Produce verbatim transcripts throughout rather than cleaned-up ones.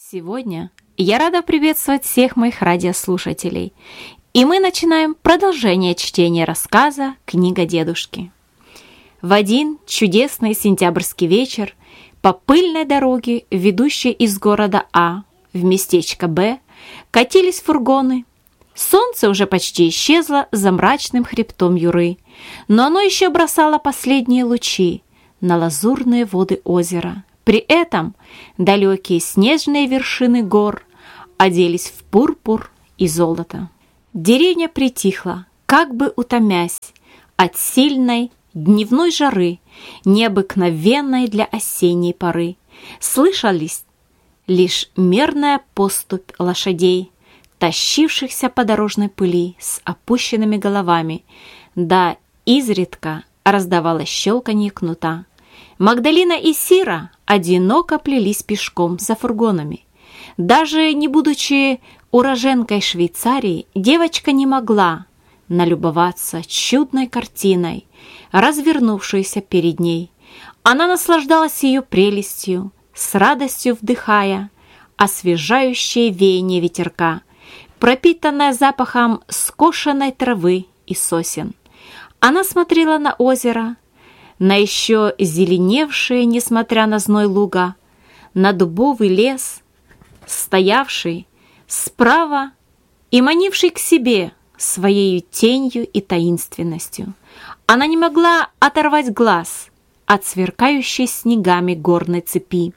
Сегодня я рада приветствовать всех моих радиослушателей, и мы начинаем продолжение чтения рассказа «Книга дедушки». В один чудесный сентябрьский вечер по пыльной дороге, ведущей из города А в местечко Б, катились фургоны. Солнце уже почти исчезло за мрачным хребтом Юры, но оно еще бросало последние лучи на лазурные воды озера. При этом далекие снежные вершины гор оделись в пурпур и золото. Деревня притихла, как бы утомясь от сильной дневной жары, необыкновенной для осенней поры. Слышались лишь мерная поступь лошадей, тащившихся по дорожной пыли с опущенными головами, да изредка раздавалось щелканье кнута. Магдалина и Сира одиноко плелись пешком за фургонами. Даже не будучи уроженкой Швейцарии, девочка не могла налюбоваться чудной картиной, развернувшейся перед ней. Она наслаждалась ее прелестью, с радостью вдыхая освежающее веяние ветерка, пропитанное запахом скошенной травы и сосен. Она смотрела на озеро, на еще зеленевшие, несмотря на зной луга, на дубовый лес, стоявший справа и манивший к себе своей тенью и таинственностью. Она не могла оторвать глаз от сверкающей снегами горной цепи,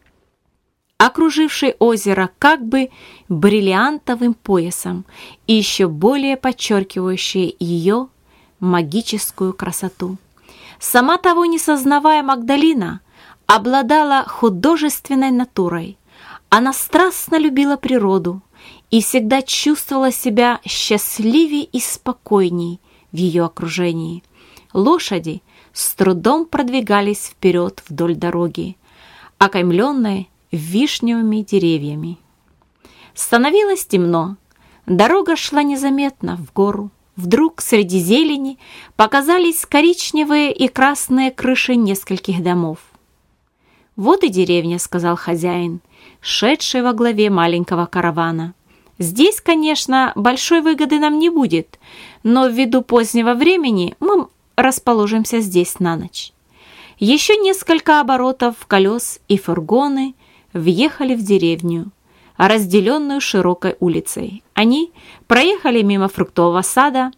окружившей озеро как бы бриллиантовым поясом и еще более подчеркивающей ее магическую красоту. Сама того не сознавая, Магдалина обладала художественной натурой. Она страстно любила природу и всегда чувствовала себя счастливее и спокойней в ее окружении. Лошади с трудом продвигались вперед вдоль дороги, окаймленной вишневыми деревьями. Становилось темно, дорога шла незаметно в гору. Вдруг среди зелени показались коричневые и красные крыши нескольких домов. «Вот и деревня», — сказал хозяин, шедший во главе маленького каравана. «Здесь, конечно, большой выгоды нам не будет, но ввиду позднего времени мы расположимся здесь на ночь». Еще несколько оборотов колес и фургоны въехали в деревню, разделенную широкой улицей. Они проехали мимо фруктового сада,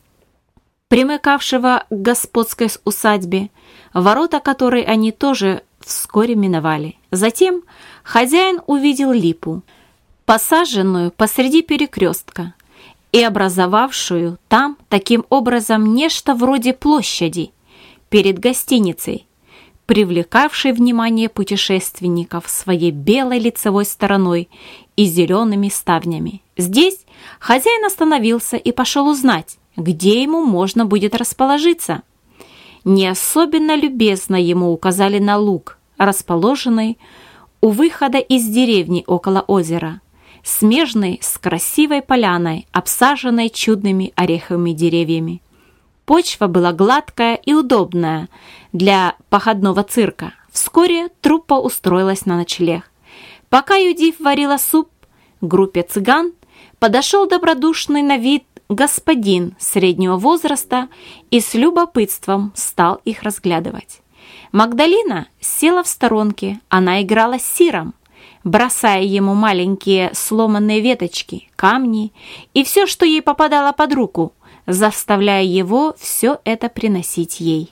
примыкавшего к господской усадьбе, ворота которой они тоже вскоре миновали. Затем хозяин увидел липу, посаженную посреди перекрестка и образовавшую там таким образом нечто вроде площади перед гостиницей, привлекавший внимание путешественников своей белой лицевой стороной и зелеными ставнями. Здесь хозяин остановился и пошел узнать, где ему можно будет расположиться. Не особенно любезно ему указали на луг, расположенный у выхода из деревни около озера, смежный с красивой поляной, обсаженной чудными ореховыми деревьями. Почва была гладкая и удобная для походного цирка. Вскоре труппа устроилась на ночлег. Пока Юдив варила суп группе цыган, подошел добродушный на вид господин среднего возраста и с любопытством стал их разглядывать. Магдалина села в сторонке, она играла с Сиром, бросая ему маленькие сломанные веточки, камни и все, что ей попадало под руку, заставляя его все это приносить ей.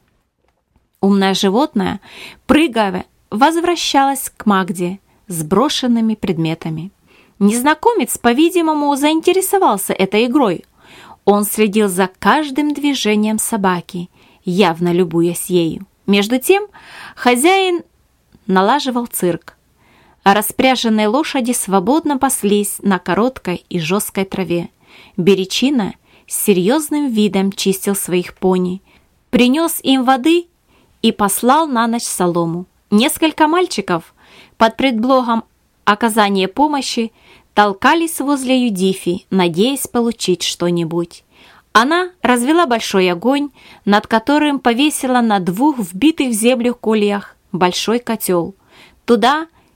Умное животное, прыгая, возвращалось к Магде с брошенными предметами. Незнакомец, по-видимому, заинтересовался этой игрой. Он следил за каждым движением собаки, явно любуясь ею. Между тем хозяин налаживал цирк. Распряженные лошади свободно паслись на короткой и жесткой траве. Беречина с серьезным видом чистил своих пони, принес им воды и послал на ночь солому. Несколько мальчиков под предлогом оказания помощи толкались возле Юдифи, надеясь получить что-нибудь. Она развела большой огонь, над которым повесила на двух вбитых в землю кольях большой котел. Туда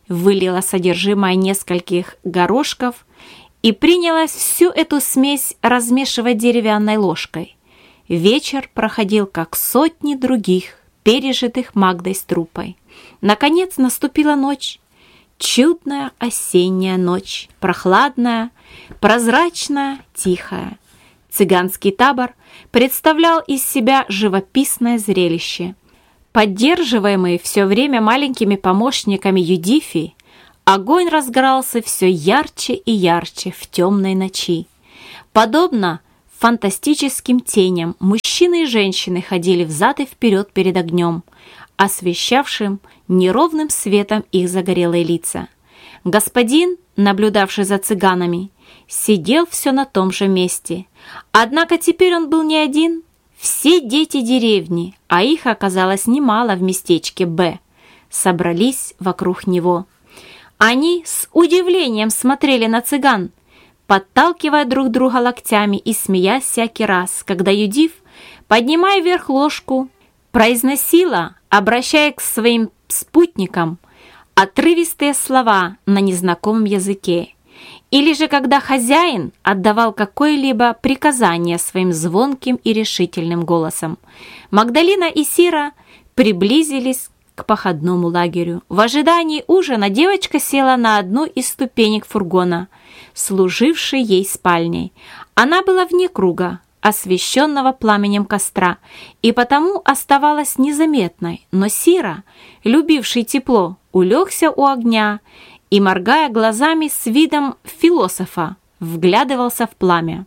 вылила содержимое нескольких горошков и принялась всю эту смесь размешивать деревянной ложкой. Вечер проходил, как сотни других, пережитых Магдой с труппой. Наконец наступила ночь. Чудная осенняя ночь, прохладная, прозрачная, тихая. Цыганский табор представлял из себя живописное зрелище. Поддерживаемый все время маленькими помощниками Юдифи, огонь разгорался все ярче и ярче в темной ночи. Подобно фантастическим теням мужчины и женщины ходили взад и вперед перед огнем, освещавшим неровным светом их загорелые лица. Господин, наблюдавший за цыганами, сидел все на том же месте. Однако теперь он был не один. Все дети деревни, а их оказалось немало в местечке Б, собрались вокруг него. Они с удивлением смотрели на цыган, подталкивая друг друга локтями и смеясь всякий раз, когда Юдиф, поднимая вверх ложку, произносила, обращая к своим спутникам, отрывистые слова на незнакомом языке, или же когда хозяин отдавал какое-либо приказание своим звонким и решительным голосом. Магдалина и Сира приблизились к походному лагерю. В ожидании ужина девочка села на одну из ступенек фургона, служившей ей спальней. Она была вне круга, освещенного пламенем костра, и потому оставалась незаметной, но Сира, любивший тепло, улегся у огня и, моргая глазами с видом философа, вглядывался в пламя.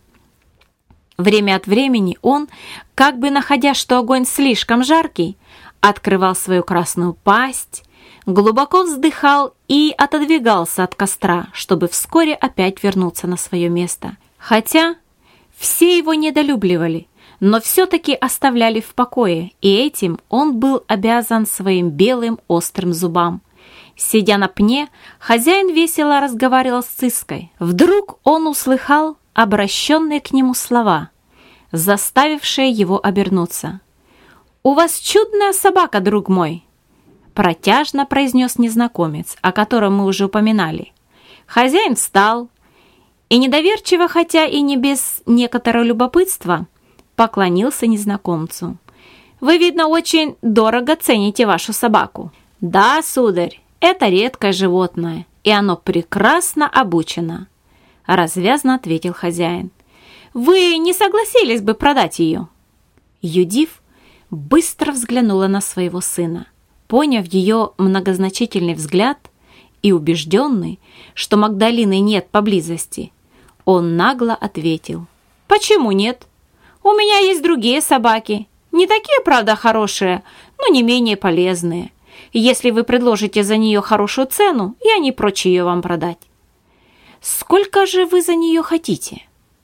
Время от времени он, как бы находя, что огонь слишком жаркий, открывал свою красную пасть, глубоко вздыхал и отодвигался от костра, чтобы вскоре опять вернуться на свое место. Хотя все его недолюбливали, но все-таки оставляли в покое, и этим он был обязан своим белым острым зубам. Сидя на пне, хозяин весело разговаривал с Циской. Вдруг он услыхал обращенные к нему слова, заставившие его обернуться. «У вас чудная собака, друг мой!» протяжно произнес незнакомец, о котором мы уже упоминали. Хозяин встал и недоверчиво, хотя и не без некоторого любопытства, поклонился незнакомцу. «Вы, видно, очень дорого цените вашу собаку». «Да, сударь, это редкое животное, и оно прекрасно обучено», — развязно ответил хозяин. «Вы не согласились бы продать ее?» Юдиф быстро взглянула на своего сына. Поняв ее многозначительный взгляд и убежденный, что Магдалины нет поблизости, он нагло ответил: «Почему нет? У меня есть другие собаки, не такие, правда, хорошие, но не менее полезные. Если вы предложите за нее хорошую цену, я не прочь ее вам продать». «Сколько же вы за нее хотите?»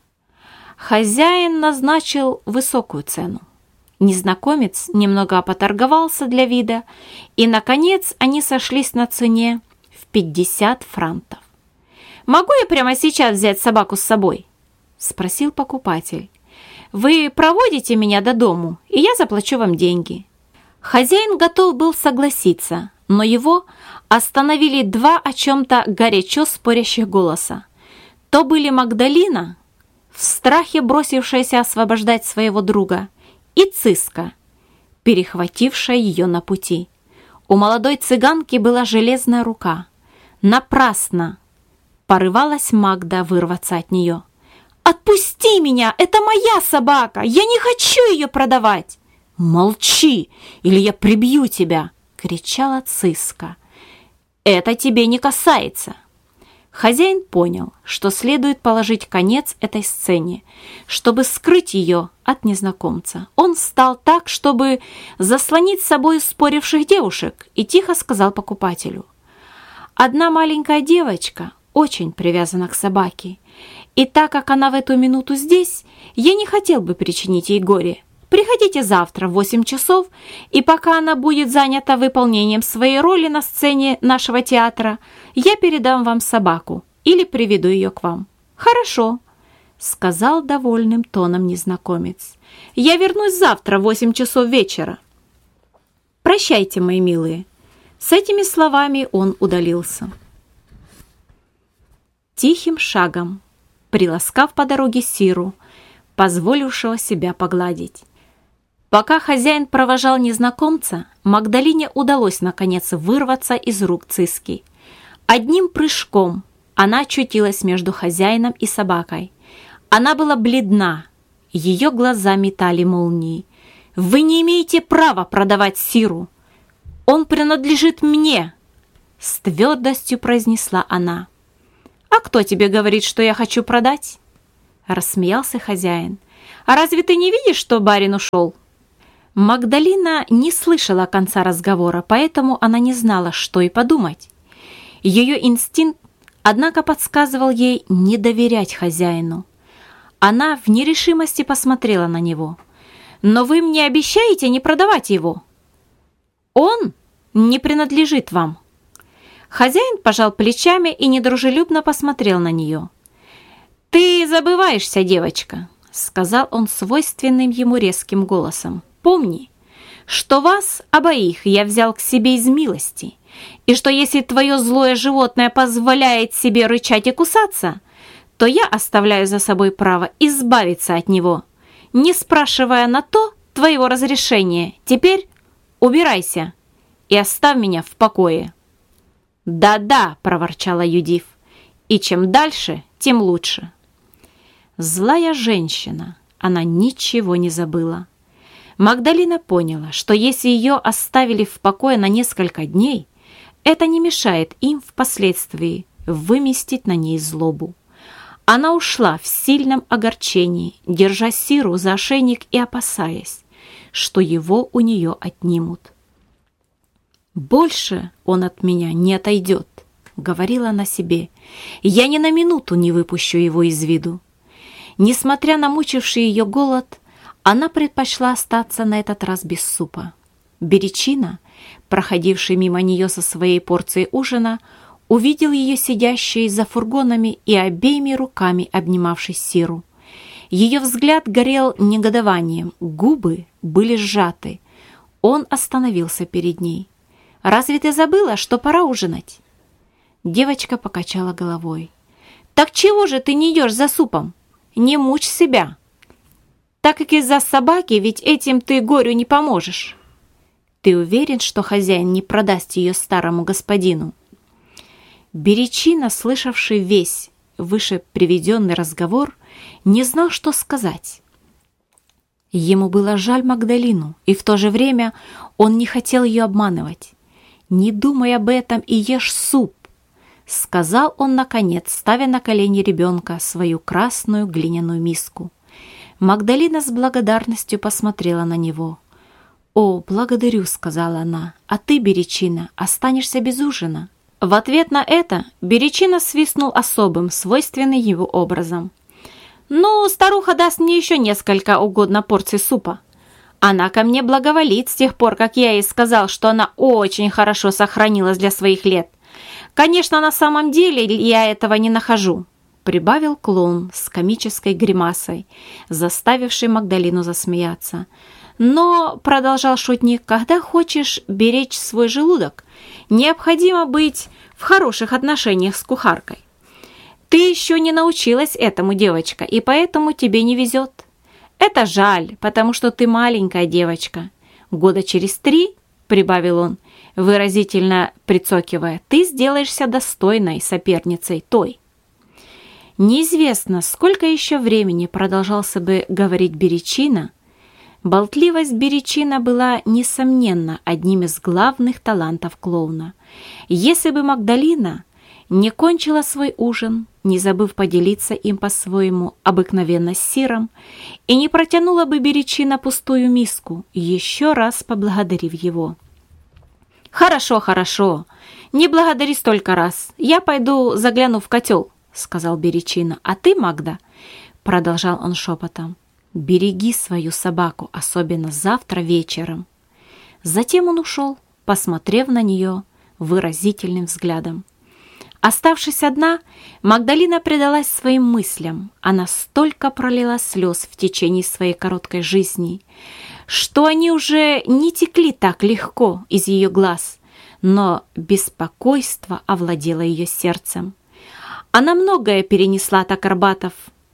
Хозяин назначил высокую цену. Незнакомец немного поторговался для вида, и, наконец, они сошлись на цене в пятьдесят франтов. «Могу я прямо сейчас взять собаку с собой?» — спросил покупатель. «Вы проводите меня до дому, и я заплачу вам деньги». Хозяин готов был согласиться, но его остановили два о чем-то горячо спорящих голоса. То были Магдалина, в страхе бросившаяся освобождать своего друга, и Циска, перехватившая ее на пути. У молодой цыганки была железная рука. Напрасно порывалась Магда вырваться от нее. «Отпусти меня! Это моя собака! Я не хочу ее продавать!» «Молчи, или я прибью тебя!» — кричала Циска. «Это тебе не касается!» Хозяин понял, что следует положить конец этой сцене, чтобы скрыть ее от незнакомца. Он встал так, чтобы заслонить с собой споривших девушек, и тихо сказал покупателю: «Одна маленькая девочка очень привязана к собаке, и так как она в эту минуту здесь, я не хотел бы причинить ей горе. Приходите завтра в восемь часов, и пока она будет занята выполнением своей роли на сцене нашего театра, я передам вам собаку или приведу ее к вам». «Хорошо», — сказал довольным тоном незнакомец. «Я вернусь завтра в восемь часов вечера». «Прощайте, мои милые», С этими словами он удалился. Тихим шагом, приласкав по дороге Сиру, позволившего себя погладить. Пока хозяин провожал незнакомца, Магдалине удалось наконец вырваться из рук Циски. Одним прыжком она очутилась между хозяином и собакой. Она была бледна, ее глаза метали молнии. «Вы не имеете права продавать Сиру! Он принадлежит мне!» С твердостью произнесла она. «А кто тебе говорит, что я хочу продать?» Рассмеялся хозяин. «А разве ты не видишь, что барин ушел?» Магдалина не слышала конца разговора, поэтому она не знала, что и подумать. Ее инстинкт, однако, подсказывал ей не доверять хозяину. Она в нерешимости посмотрела на него. «Но вы мне обещаете не продавать его?» «Он не принадлежит вам». Хозяин пожал плечами и недружелюбно посмотрел на нее. «Ты забываешься, девочка», — сказал он свойственным ему резким голосом. «Помни, что вас обоих я взял к себе из милости, и что если твое злое животное позволяет себе рычать и кусаться, то я оставляю за собой право избавиться от него, не спрашивая на то твоего разрешения. Теперь убирайся и оставь меня в покое». «Да-да», — проворчала Юдиф, — «и чем дальше, тем лучше». Злая женщина, она ничего не забыла. Магдалина поняла, что если ее оставили в покое на несколько дней, это не мешает им впоследствии выместить на ней злобу. Она ушла в сильном огорчении, держа Сиру за ошейник и опасаясь, что его у нее отнимут. «Больше он от меня не отойдет», — говорила она себе. «Я ни на минуту не выпущу его из виду». Несмотря на мучивший ее голод, она предпочла остаться на этот раз без супа. Беречина, проходивший мимо нее со своей порцией ужина, увидел ее сидящей за фургонами и обеими руками обнимавшей Сиру. Ее взгляд горел негодованием, губы были сжаты. Он остановился перед ней. «Разве ты забыла, что пора ужинать?» Девочка покачала головой. «Так чего же ты не идешь за супом? Не мучь себя. Так как из-за собаки, ведь этим ты горю не поможешь. Ты уверен, что хозяин не продаст ее старому господину?» Беречина, слышавший весь выше приведенный разговор, не знал, что сказать. Ему было жаль Магдалину, и в то же время он не хотел ее обманывать. «Не думай об этом и ешь суп», — сказал он наконец, ставя на колени ребенка свою красную глиняную миску. Магдалина с благодарностью посмотрела на него. «О, благодарю», — сказала она, — «а ты, Беречина, останешься без ужина». В ответ на это Беречина свистнул особым, свойственным его образом. «Ну, старуха даст мне еще несколько угодно порций супа. Она ко мне благоволит с тех пор, как я ей сказал, что она очень хорошо сохранилась для своих лет. Конечно, на самом деле я этого не нахожу», — прибавил клоун с комической гримасой, заставивший Магдалину засмеяться. «Но, — продолжал шутник, — когда хочешь беречь свой желудок, необходимо быть в хороших отношениях с кухаркой. Ты еще не научилась этому, девочка, и поэтому тебе не везет. Это жаль, потому что ты маленькая девочка. Года через три, — прибавил он, выразительно прицокивая, — ты сделаешься достойной соперницей той». Неизвестно, сколько еще времени продолжался бы говорить Беречина. Болтливость Беречина была, несомненно, одним из главных талантов клоуна. Если бы Магдалина не кончила свой ужин, не забыв поделиться им по-своему обыкновенно с Сиром, и не протянула бы Беречина пустую миску, еще раз поблагодарив его. «Хорошо, хорошо, не благодари столько раз, я пойду загляну в котел», — сказал Беречина. «А ты, Магда, — продолжал он шепотом, — береги свою собаку, особенно завтра вечером». Затем он ушел, посмотрев на нее выразительным взглядом. Оставшись одна, Магдалина предалась своим мыслям. Она столько пролила слез в течение своей короткой жизни, что они уже не текли так легко из ее глаз, но беспокойство овладело ее сердцем. Она многое перенесла от акробатов.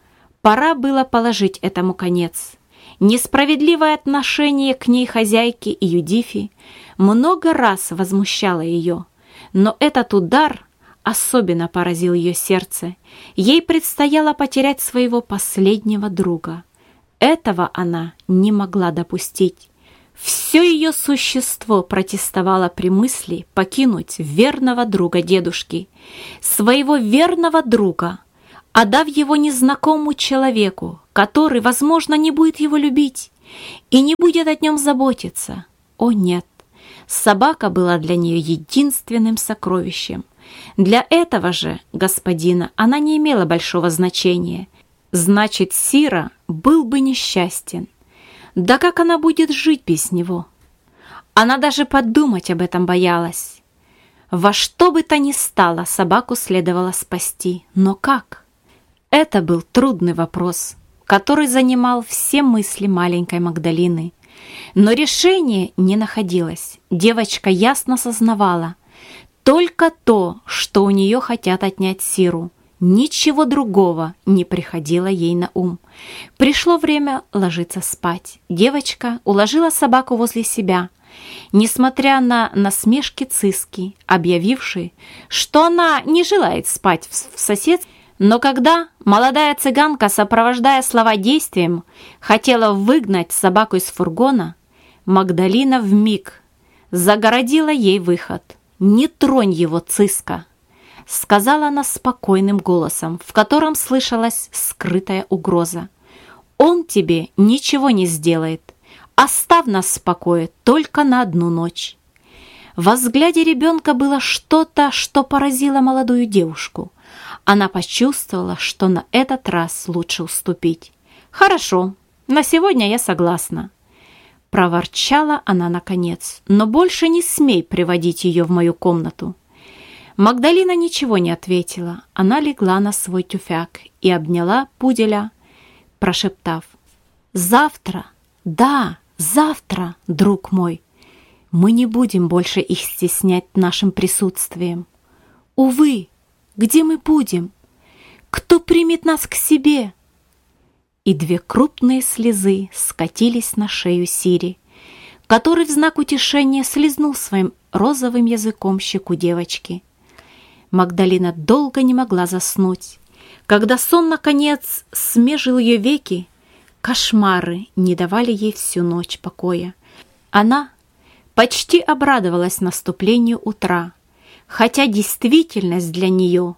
Пора было положить этому конец. Несправедливое отношение к ней хозяйки и Юдифи много раз возмущало ее, но этот удар особенно поразил ее сердце. Ей предстояло потерять своего последнего друга. Этого она не могла допустить. Все ее существо протестовало при мысли покинуть верного друга дедушки, своего верного друга, отдав его незнакомому человеку, который, возможно, не будет его любить и не будет о нем заботиться. О нет, собака была для нее единственным сокровищем. Для этого же господина она не имела большого значения. Значит, Сира был бы несчастен. Да как она будет жить без него? Она даже подумать об этом боялась. Во что бы то ни стало, собаку следовало спасти. Но как? Это был трудный вопрос, который занимал все мысли маленькой Магдалины. Но решение не находилось. Девочка ясно сознавала только то, что у нее хотят отнять Сиру. Ничего другого не приходило ей на ум. Пришло время ложиться спать. Девочка уложила собаку возле себя. Несмотря на насмешки Циски, объявившей, что она не желает спать в соседстве, но когда молодая цыганка, сопровождая слова действием, хотела выгнать собаку из фургона, Магдалина вмиг загородила ей выход. «Не тронь его, Циска!» — сказала она спокойным голосом, в котором слышалась скрытая угроза. «Он тебе ничего не сделает. Оставь нас в покое только на одну ночь». Во взгляде ребенка было что-то, что поразило молодую девушку. Она почувствовала, что на этот раз лучше уступить. «Хорошо, на сегодня я согласна», — проворчала она наконец, «но больше не смей приводить ее в мою комнату». Магдалина ничего не ответила. Она легла на свой тюфяк и обняла пуделя, прошептав: «Завтра, да, завтра, друг мой, мы не будем больше их стеснять нашим присутствием. Увы, где мы будем? Кто примет нас к себе?» И две крупные слезы скатились на шею Сири, который в знак утешения слизнул своим розовым языком щеку девочки. Магдалина долго не могла заснуть. Когда сон, наконец, смежил ее веки, кошмары не давали ей всю ночь покоя. Она почти обрадовалась наступлению утра, хотя действительность для нее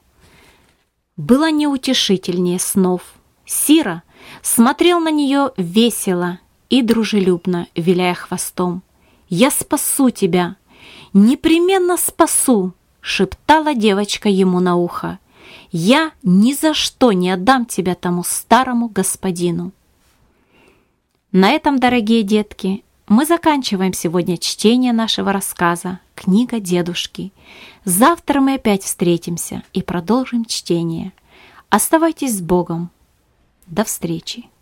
была неутешительнее снов. Сира смотрел на нее весело и дружелюбно, виляя хвостом. «Я спасу тебя, непременно спасу!» — шептала девочка ему на ухо. «Я ни за что не отдам тебя тому старому господину». На этом, дорогие детки, мы заканчиваем сегодня чтение нашего рассказа «Книга дедушки». Завтра мы опять встретимся и продолжим чтение. Оставайтесь с Богом. До встречи!